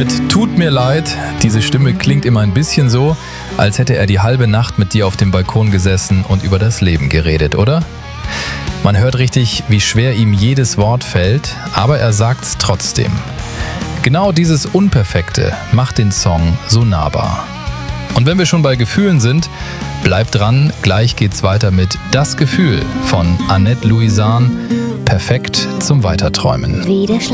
mit Tut mir leid. Diese Stimme klingt immer ein bisschen so, als hätte er die halbe Nacht mit dir auf dem Balkon gesessen und über das Leben geredet, oder? Man hört richtig, wie schwer ihm jedes Wort fällt, aber er sagt's trotzdem. Genau dieses Unperfekte macht den Song so nahbar. Und wenn wir schon bei Gefühlen sind, bleibt dran, gleich geht's weiter mit Das Gefühl von Annette Louisan. Perfekt zum Weiterträumen.